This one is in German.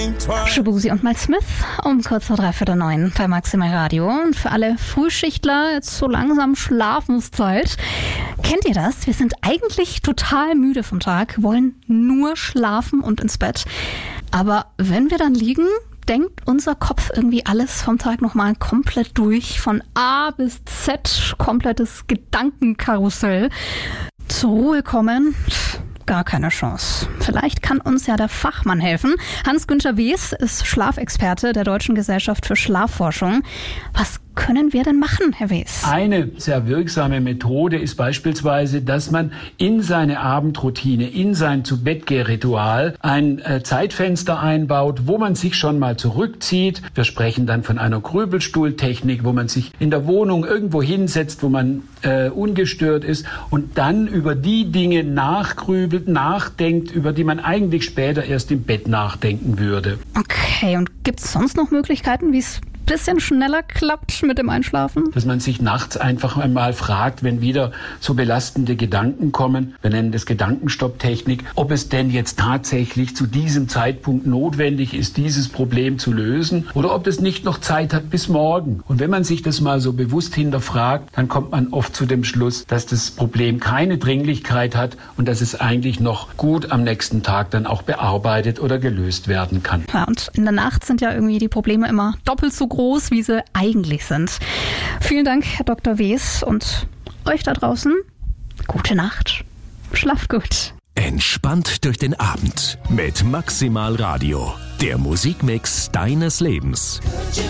Shaboozey und Miles Smith um kurz vor 8:45 bei Maximal Radio. Und für alle Frühschichtler jetzt so langsam Schlafenszeit. Kennt ihr das? Wir sind eigentlich total müde vom Tag, wollen nur schlafen und ins Bett. Aber wenn wir dann liegen, denkt unser Kopf irgendwie alles vom Tag nochmal komplett durch. Von A bis Z, komplettes Gedankenkarussell. Zur Ruhe kommen, gar keine Chance. Vielleicht kann uns ja der Fachmann helfen. Hans-Günther Wes ist Schlafexperte der Deutschen Gesellschaft für Schlafforschung. Was können wir denn machen, Herr Wes? Eine sehr wirksame Methode ist beispielsweise, dass man in seine Abendroutine, in sein Zu-Bett-Geh-Ritual ein Zeitfenster einbaut, wo man sich schon mal zurückzieht. Wir sprechen dann von einer Grübelstuhltechnik, wo man sich in der Wohnung irgendwo hinsetzt, wo man ungestört ist und dann über die Dinge nachgrübelt, nachdenkt, über die man eigentlich später erst im Bett nachdenken würde. Okay, und gibt es sonst noch Möglichkeiten, wie es bisschen schneller klappt mit dem Einschlafen? Dass man sich nachts einfach einmal fragt, wenn wieder so belastende Gedanken kommen, wir nennen das Gedankenstopptechnik, ob es denn jetzt tatsächlich zu diesem Zeitpunkt notwendig ist, dieses Problem zu lösen oder ob es nicht noch Zeit hat bis morgen. Und wenn man sich das mal so bewusst hinterfragt, dann kommt man oft zu dem Schluss, dass das Problem keine Dringlichkeit hat und dass es eigentlich noch gut am nächsten Tag dann auch bearbeitet oder gelöst werden kann. Ja, und in der Nacht sind ja irgendwie die Probleme immer doppelt so groß, wie sie eigentlich sind. Vielen Dank, Herr Dr. Wes, und euch da draußen gute Nacht. Schlaft gut. Entspannt durch den Abend mit Maximal Radio, der Musikmix deines Lebens.